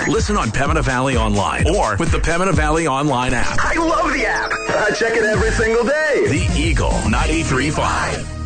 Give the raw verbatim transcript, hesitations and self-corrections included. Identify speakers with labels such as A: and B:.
A: Listen on Pembina Valley Online or with the Pembina Valley Online app.
B: I love the app. I check it every single day.
A: The Eagle ninety-three point five.